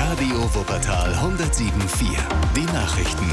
Radio Wuppertal 107.4. Die Nachrichten.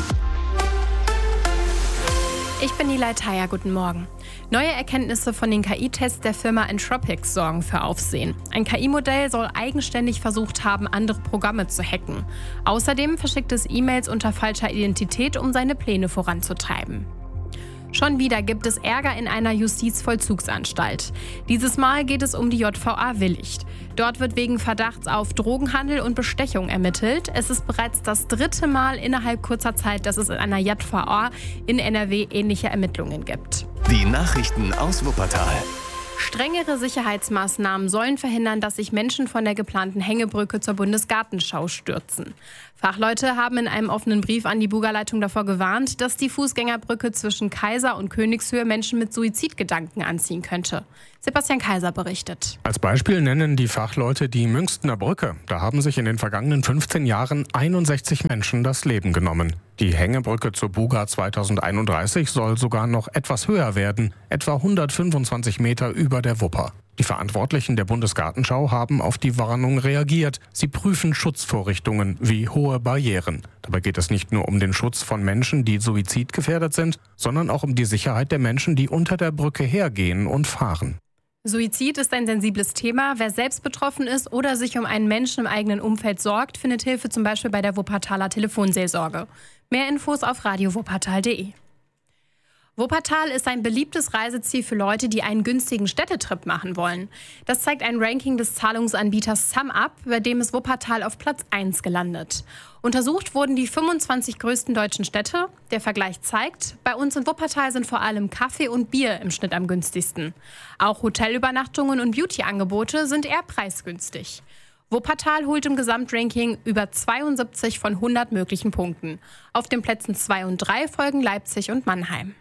Ich bin Nilay Thayer, guten Morgen. Neue Erkenntnisse von den KI-Tests der Firma Anthropic sorgen für Aufsehen. Ein KI-Modell soll eigenständig versucht haben, andere Programme zu hacken. Außerdem verschickt es E-Mails unter falscher Identität, um seine Pläne voranzutreiben. Schon wieder gibt es Ärger in einer Justizvollzugsanstalt. Dieses Mal geht es um die JVA Willigt. Dort wird wegen Verdachts auf Drogenhandel und Bestechung ermittelt. Es ist bereits das 3. Mal innerhalb kurzer Zeit, dass es in einer JVA in NRW ähnliche Ermittlungen gibt. Die Nachrichten aus Wuppertal. Strengere Sicherheitsmaßnahmen sollen verhindern, dass sich Menschen von der geplanten Hängebrücke zur Bundesgartenschau stürzen. Fachleute haben in einem offenen Brief an die Buga-Leitung davor gewarnt, dass die Fußgängerbrücke zwischen Kaiser und Königshöhe Menschen mit Suizidgedanken anziehen könnte. Sebastian Kaiser berichtet. Als Beispiel nennen die Fachleute die Münchner Brücke. Da haben sich in den vergangenen 15 Jahren 61 Menschen das Leben genommen. Die Hängebrücke zur Buga 2031 soll sogar noch etwas höher werden, etwa 125 Meter über der Wupper. Die Verantwortlichen der Bundesgartenschau haben auf die Warnung reagiert. Sie prüfen Schutzvorrichtungen wie hohe Barrieren. Dabei geht es nicht nur um den Schutz von Menschen, die suizidgefährdet sind, sondern auch um die Sicherheit der Menschen, die unter der Brücke hergehen und fahren. Suizid ist ein sensibles Thema. Wer selbst betroffen ist oder sich um einen Menschen im eigenen Umfeld sorgt, findet Hilfe zum Beispiel bei der Wuppertaler Telefonseelsorge. Mehr Infos auf radiowuppertal.de. Wuppertal ist ein beliebtes Reiseziel für Leute, die einen günstigen Städtetrip machen wollen. Das zeigt ein Ranking des Zahlungsanbieters SumUp, bei dem ist Wuppertal auf Platz 1 gelandet. Untersucht wurden die 25 größten deutschen Städte. Der Vergleich zeigt, bei uns in Wuppertal sind vor allem Kaffee und Bier im Schnitt am günstigsten. Auch Hotelübernachtungen und Beauty-Angebote sind eher preisgünstig. Wuppertal holt im Gesamtranking über 72 von 100 möglichen Punkten. Auf den Plätzen 2 und 3 folgen Leipzig und Mannheim.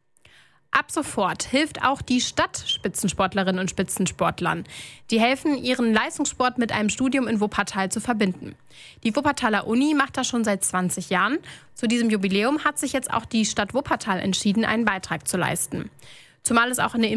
Ab sofort hilft auch die Stadt Spitzensportlerinnen und Spitzensportlern. Die helfen, ihren Leistungssport mit einem Studium in Wuppertal zu verbinden. Die Wuppertaler Uni macht das schon seit 20 Jahren. Zu diesem Jubiläum hat sich jetzt auch die Stadt Wuppertal entschieden, einen Beitrag zu leisten. Zumal es auch eine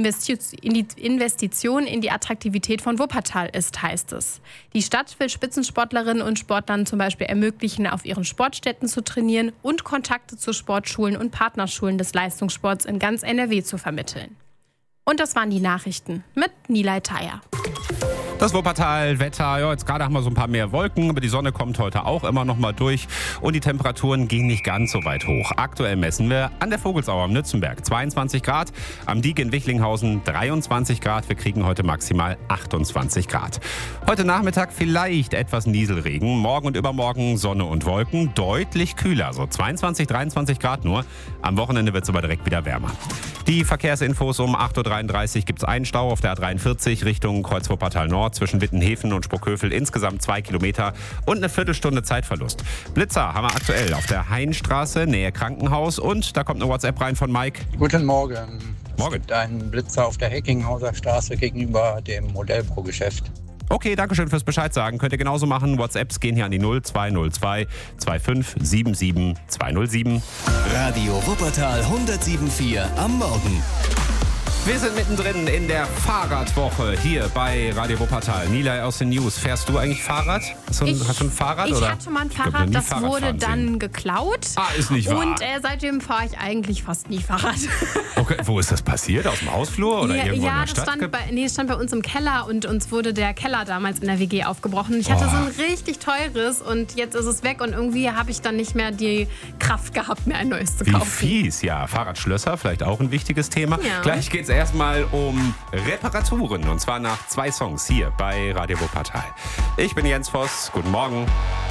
Investition in die Attraktivität von Wuppertal ist, heißt es. Die Stadt will Spitzensportlerinnen und Sportlern zum Beispiel ermöglichen, auf ihren Sportstätten zu trainieren und Kontakte zu Sportschulen und Partnerschulen des Leistungssports in ganz NRW zu vermitteln. Und das waren die Nachrichten mit Nilay Thayer. Das Wuppertal-Wetter, ja, jetzt gerade haben wir so ein paar mehr Wolken, aber die Sonne kommt heute auch immer noch mal durch und die Temperaturen gehen nicht ganz so weit hoch. Aktuell messen wir an der Vogelsau am Nützenberg 22 Grad, am Dieg in Wichlinghausen 23 Grad, wir kriegen heute maximal 28 Grad. Heute Nachmittag vielleicht etwas Nieselregen, morgen und übermorgen Sonne und Wolken, deutlich kühler, so 22, 23 Grad nur. Am Wochenende wird es aber direkt wieder wärmer. Die Verkehrsinfos um 8.33 Uhr gibt es einen Stau auf der A43 Richtung Kreuz-Wuppertal Nord zwischen Wittenhefen und Sprockhövel, insgesamt 2 Kilometer und eine Viertelstunde Zeitverlust. Blitzer haben wir aktuell auf der Hainstraße, Nähe Krankenhaus, und da kommt eine WhatsApp rein von Mike. Guten Morgen. Morgen. Es gibt einen Blitzer auf der Heckinghauser Straße gegenüber dem Modellpro-Geschäft. Okay, danke schön fürs Bescheid sagen. Könnt ihr genauso machen. WhatsApps gehen hier an die 0202 25 77 207. Radio Wuppertal 107.4 am Morgen. Wir sind mittendrin in der Fahrradwoche hier bei Radio Wuppertal. Nilay aus den News. Fährst du eigentlich Fahrrad? Hast du ein Fahrrad? Ich oder? hatte mal ein Fahrrad, das wurde dann geklaut. Ist nicht wahr. Und seitdem fahre ich eigentlich fast nie Fahrrad. Okay, wo ist das passiert? Aus dem Hausflur oder irgendwo in der das Stadt? stand bei uns im Keller und uns wurde der Keller damals in der WG aufgebrochen. Ich hatte so ein richtig teures und jetzt ist es weg und irgendwie habe ich dann nicht mehr die Kraft gehabt, mir ein neues zu kaufen. Wie fies, ja. Fahrradschlösser, vielleicht auch ein wichtiges Thema. Ja. Gleich geht's erstmal um Reparaturen und zwar nach 2 Songs hier bei Radio Wuppertal. Ich bin Jens Voss, guten Morgen.